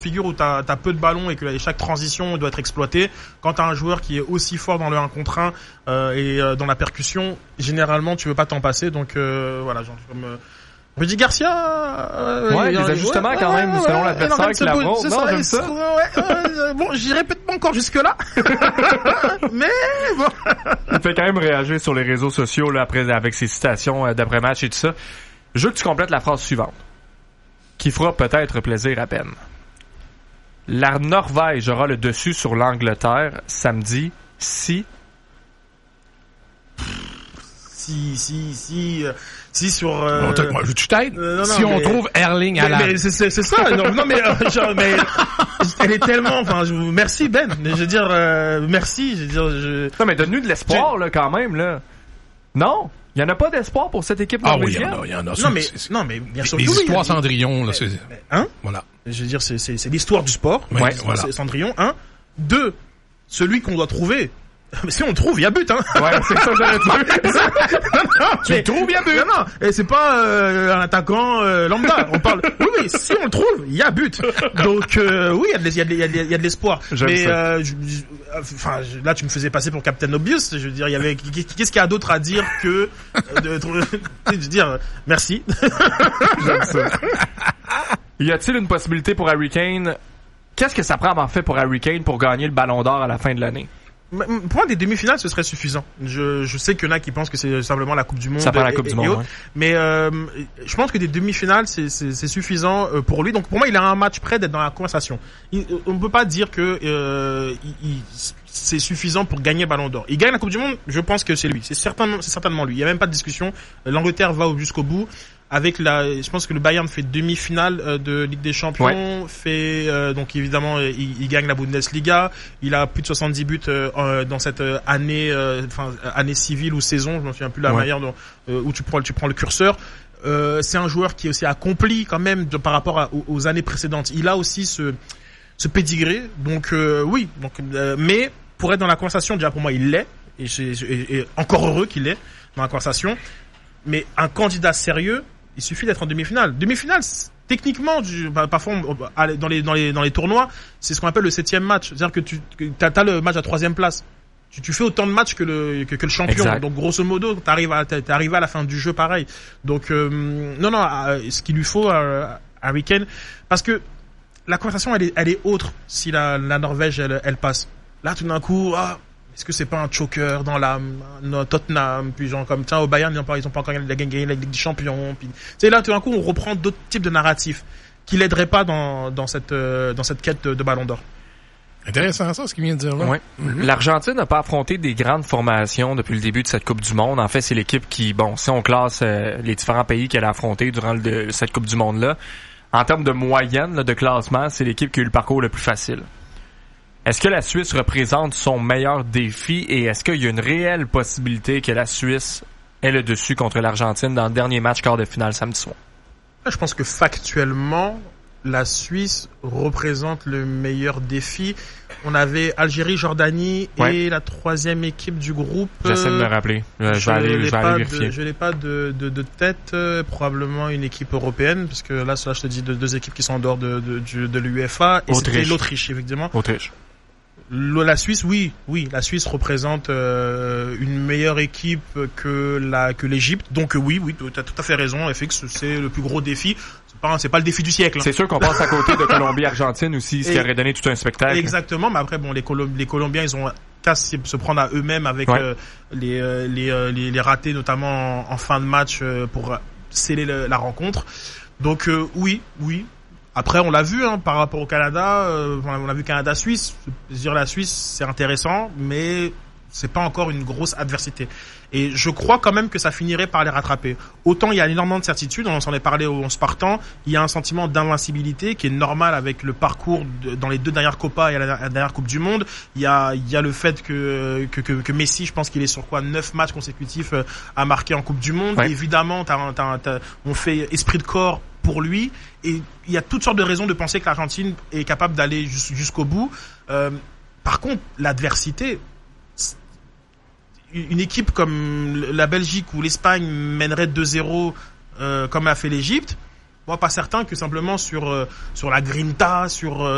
figure où t'as peu de ballons et que chaque transition doit être exploitée. Quand t'as un joueur qui est aussi fort dans le 1 contre 1 et dans la percussion, généralement tu veux pas t'en passer. Donc voilà, genre comme Rudy Garcia. Ouais, des ajustements quand même selon l'adversaire qui la prend. Non, j'aime ça. Bon, j'irai peut-être pas encore jusque là, mais bon. Il fait quand même réagir sur les réseaux sociaux là après avec ses citations d'après-match et tout ça. Je veux que tu complètes la phrase suivante, qui fera peut-être plaisir à peine. La Norvège aura le dessus sur l'Angleterre samedi si sur tu t'aides si on trouve Erling Haaland. Mais c'est ça. Non mais mais elle est tellement merci Ben, je veux dire merci, je veux dire Non mais donne-nous de l'espoir là quand même là. Non, il y en a pas d'espoir pour cette équipe norvégienne. Oui, il y en a. Non mais bien sûr. Les histoires Cendrillon là, c'est voilà. Je veux dire c'est l'histoire du sport. Ouais, voilà. C'est Cendrillon 1, 2, celui qu'on doit trouver. Mais si on le trouve, il y a but, hein. Ouais, c'est ça que j'allais dire. Tu le trouves, il y a but. Non, et c'est pas un attaquant lambda. On parle. Oui, si on le trouve, il y a but. Donc oui, il y a de l'espoir. Mais là, tu me faisais passer pour Captain Obvious. Je veux dire, il y avait qu'est-ce qu'il y a d'autre à dire que de dire merci. J'aime ça. Y a-t-il une possibilité pour Harry Kane? Qu'est-ce que ça prend en fait pour Harry Kane pour gagner le Ballon d'Or à la fin de l'année? Pour moi, des demi-finales, ce serait suffisant. Je sais qu'il y en a qui pensent que c'est simplement la Coupe du Monde. Ça prend la Coupe du Monde, ouais. Mais je pense que des demi-finales, c'est suffisant pour lui. Donc pour moi, il a un match prêt d'être dans la conversation. On ne peut pas dire que c'est suffisant pour gagner Ballon d'Or. Il gagne la Coupe du Monde, je pense que c'est lui. C'est certainement lui. Il y a même pas de discussion. L'Angleterre va jusqu'au bout. Je pense que le Bayern fait demi-finale de Ligue des Champions, donc évidemment il gagne la Bundesliga, il a plus de 70 buts dans cette année civile ou saison, je m'en souviens plus la manière où tu prends le curseur. C'est un joueur qui est aussi accompli quand même par rapport aux années précédentes. Il a aussi ce pédigré, donc mais pour être dans la conversation, déjà pour moi il l'est et encore heureux qu'il l'est dans la conversation. Mais un candidat sérieux, il suffit d'être en demi-finale. Demi-finale, techniquement, parfois dans les tournois, c'est ce qu'on appelle le 7e match. C'est-à-dire que t'as le match à 3e place. Tu fais autant de matchs que le champion. Exact. Donc grosso modo, t'es arrivé à la fin du jeu pareil. Donc ce qu'il lui faut à Harry Kane, parce que la conversation elle est autre si la Norvège elle passe. Là tout d'un coup, est-ce que c'est pas un choker dans l'âme, Tottenham, puis genre comme au Bayern ils ont pas encore gagné la Ligue des Champions, puis tu sais là tout d'un coup on reprend d'autres types de narratifs qui l'aideraient pas dans cette quête de Ballon d'Or. Intéressant ça ce qu'il vient de dire là. Ouais. Mm-hmm. L'Argentine n'a pas affronté des grandes formations depuis le début de cette Coupe du Monde. En fait, c'est l'équipe qui, si on classe les différents pays qu'elle a affrontés durant cette Coupe du Monde là, en termes de moyenne de classement, c'est l'équipe qui a eu le parcours le plus facile. Est-ce que la Suisse représente son meilleur défi et est-ce qu'il y a une réelle possibilité que la Suisse ait le dessus contre l'Argentine dans le dernier match quart de finale samedi soir? Je pense que factuellement, la Suisse représente le meilleur défi. On avait Algérie, Jordanie et la 3e équipe du groupe. J'essaie de me rappeler. Je vais aller vérifier. Je n'ai pas de tête. Probablement une équipe européenne, parce que là, je te dis deux équipes qui sont en dehors de l'UEFA. Et c'était l'Autriche, effectivement. Autriche. La Suisse, oui, la Suisse représente une meilleure équipe que l'Égypte. Donc oui, tu as tout à fait raison. FX, c'est le plus gros défi. C'est pas le défi du siècle. C'est sûr qu'on passe à côté de Colombie-Argentine aussi, ce qui aurait donné tout un spectacle. Exactement, mais après les Colombiens, ils ont qu'à se prendre à eux-mêmes avec les ratés, notamment en fin de match pour sceller la rencontre. Donc oui. Après, on l'a vu par rapport au Canada, on a vu Canada-Suisse. Je veux dire, la Suisse, c'est intéressant, mais c'est pas encore une grosse adversité. Et je crois quand même que ça finirait par les rattraper. Autant il y a énormément de certitudes, on s'en est parlé au 11 partant, il y a un sentiment d'invincibilité qui est normal avec le parcours dans les 2 dernières Copas et la dernière Coupe du Monde. Il y a le fait que Messi, je pense qu'il est sur 9 matchs consécutifs à marquer en Coupe du Monde. Ouais. Évidemment, on fait esprit de corps pour lui, et il y a toutes sortes de raisons de penser que l'Argentine est capable d'aller jusqu'au bout. Par contre, l'adversité, une équipe comme la Belgique ou l'Espagne mènerait 2-0 comme a fait l'Égypte, moi pas certain que simplement sur la grinta, sur